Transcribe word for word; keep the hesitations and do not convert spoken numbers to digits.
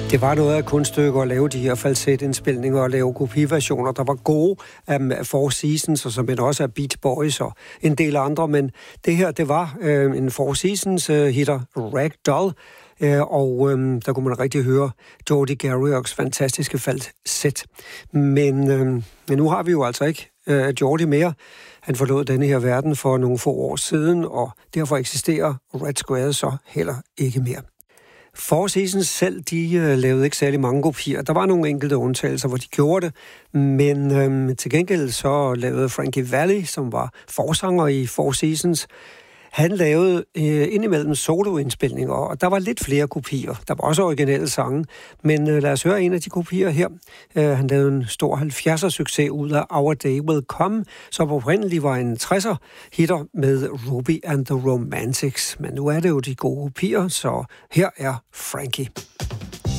Det var noget af kunststykker at lave de her falsetindspilninger og lave kopiversioner, der var gode af Four Seasons, og som også af Beach Boys og en del andre, men det her, det var øh, en Four Seasons øh, hitter, Ragdoll, øh, og øh, der kunne man rigtig høre Geordie Garrioks fantastiske falset. Men, øh, men nu har vi jo altså ikke øh, Geordie mere. Han forlod denne her verden for nogle få år siden, og derfor eksisterer Red Square så heller ikke mere. Four Seasons selv, de øh, lavede ikke særlig mange kopier. Der var nogle enkelte undtagelser, hvor de gjorde det, men øh, til gengæld så lavede Frankie Valli, som var forsanger i Four Seasons, han lavede øh, indimellem soloindspilninger, og der var lidt flere kopier. Der var også originale sange, men øh, lad os høre en af de kopier her. Øh, han lavede en stor halvfjerdser succes ud af Our Day Will Come, som oprindeligt var en tresser hitter med Ruby and the Romantics. Men nu er det jo de gode kopier, så her er Frankie.